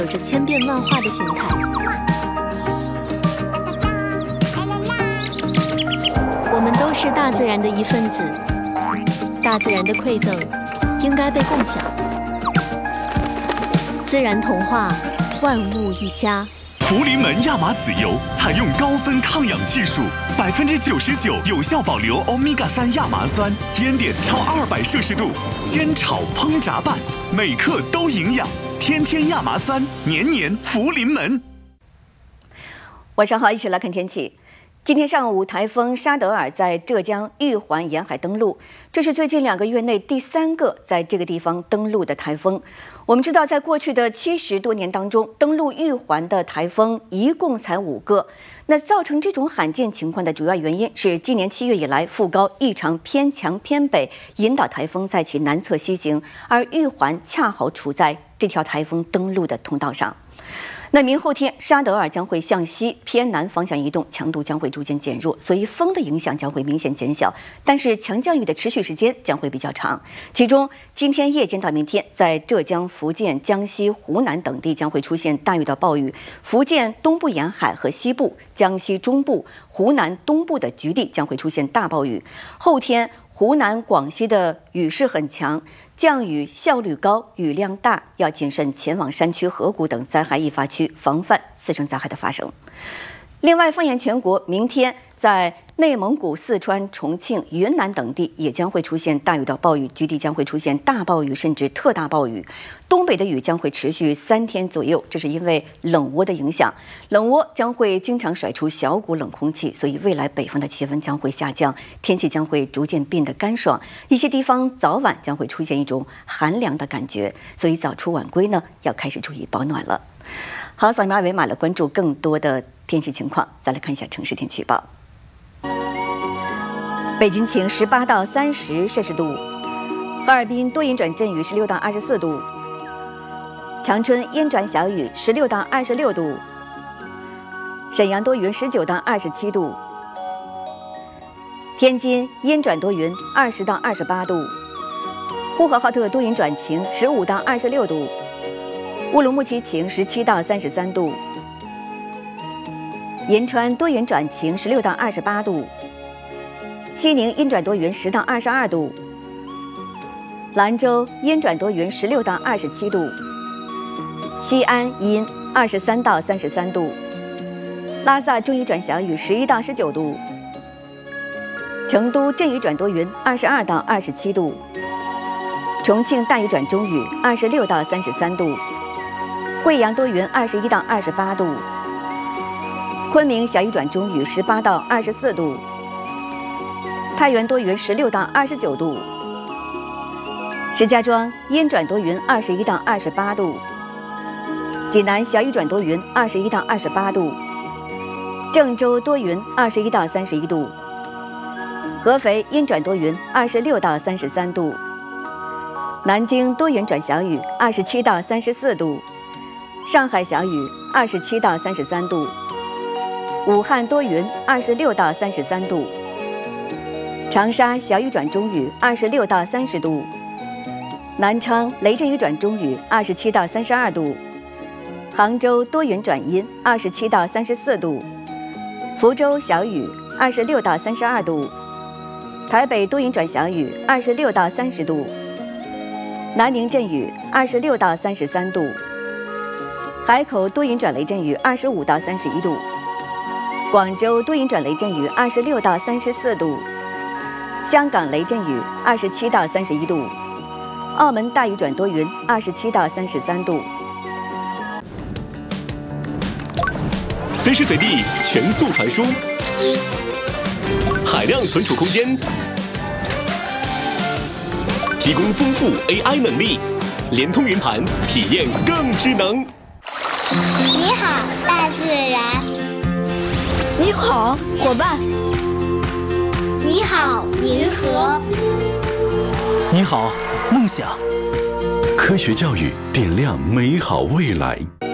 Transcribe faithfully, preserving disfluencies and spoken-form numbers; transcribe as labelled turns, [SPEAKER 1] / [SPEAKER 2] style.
[SPEAKER 1] 有着千变万化的形态。我们都是大自然的一份子，大自然的馈赠应该被共享。自然童话，万物一家。
[SPEAKER 2] 福临门亚麻籽油采用高分抗氧技术，百分之九十九有效保留欧米伽三亚麻酸，烟点超二百摄氏度，煎炒烹炸拌，每克都营养。天天亚麻酸，年年福临门。
[SPEAKER 3] 晚上好，一起来看天气。今天上午，台风沙德尔在浙江玉环沿海登陆，这是最近两个月内第三个在这个地方登陆的台风。我们知道，在过去的七十多年当中，登陆玉环的台风一共才五个。那造成这种罕见情况的主要原因是，今年七月以来，副高异常偏强偏北，引导台风在其南侧西行，而玉环恰好处在这条台风登陆的通道上。那明后天，沙德尔将会向西偏南方向移动，强度将会逐渐减弱，所以风的影响将会明显减小，但是强降雨的持续时间将会比较长。其中，今天夜间到明天，在浙江、福建、江西、湖南等地将会出现大雨到暴雨，福建东部沿海和西部、江西中部、湖南东部的局地将会出现大暴雨。后天，湖南、广西的雨势很强，降雨效率高，雨量大，要谨慎前往山区、河谷等灾害易发区，防范次生灾害的发生。另外，放眼全国，明天在内蒙古、四川、重庆、云南等地也将会出现大雨到暴雨，局地将会出现大暴雨甚至特大暴雨。东北的雨将会持续三天左右，这是因为冷涡的影响，冷涡将会经常甩出小股冷空气，所以未来北方的气温将会下降，天气将会逐渐变得干爽，一些地方早晚将会出现一种寒凉的感觉，所以早出晚归呢，要开始注意保暖了。好，扫描二维码来关注更多的天气情况。再来看一下城市天气预报。北京晴，十八到三十摄氏度；哈尔滨多云转阵雨，十六到二十四度；长春阴转小雨，十六到二十六度；沈阳多云，十九到二十七度；天津阴转多云，二十到二十八度；呼和浩特多云转晴，十五到二十六度；乌鲁木齐晴，十七到三十三度；银川多云转晴，十六到二十八度；西宁阴转多云，十到二十二度；兰州阴转多云，十六到二十七度；西安阴，二十三到三十三度；拉萨中雨转小雨，十一到十九度；成都阵雨转多云，二十二到二十七度；重庆大雨转中雨，二十六到三十三度；贵阳多云，二十一到二十八度；昆明小雨转中雨，十八到二十四度；太原多云，十六到二十九度；石家庄阴转多云，二十一到二十八度；济南小雨转多云，二十一到二十八度；郑州多云，二十一到三十一度；合肥阴转多云，二十六到三十三度；南京多云转小雨，二十七到三十四度；上海小雨，二十七到三十三度；武汉多云，二十六到三十三度；长沙小雨转中雨，二十六到三十度；南昌雷阵雨转中雨，二十七到三十二度；杭州多云转阴，二十七到三十四度；福州小雨，二十六到三十二度；台北多云转小雨，二十六到三十度；南宁阵雨，二十六到三十三度；海口多云转雷阵雨，二十五到三十一度；广州多云转雷阵雨，二十六到三十四度；香港雷阵雨，二十七到三十一度；澳门大雨转多云，二十七到三十三度。
[SPEAKER 4] 随时随地全速传输，海量存储空间，提供丰富 A I 能力，联通云盘，体验更智能。
[SPEAKER 5] 你好，大自然。
[SPEAKER 6] 你好，伙伴。
[SPEAKER 5] 你好，银河。
[SPEAKER 7] 你好，梦想。
[SPEAKER 8] 科学教育点亮美好未来。